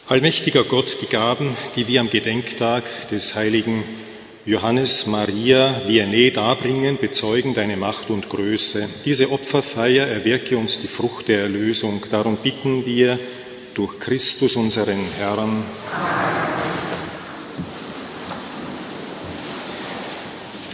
Allmächtiger Gott, die Gaben, die wir am Gedenktag des heiligen Johannes Maria Vianney darbringen, bezeugen deine Macht und Größe. Diese Opferfeier erwirke uns die Frucht der Erlösung. Darum bitten wir durch Christus, unseren Herrn.